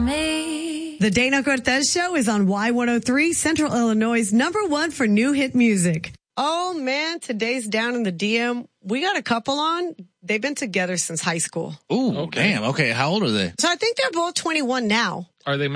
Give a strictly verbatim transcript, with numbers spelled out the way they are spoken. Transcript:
me. The Dana Cortez Show is on Y one oh three, Central Illinois' number one for new hit music. Oh, man, today's down in the D M. We got a couple on. They've been together since high school. Ooh, Okay. damn. Okay, how old are they? So I think they're both twenty-one now. Are they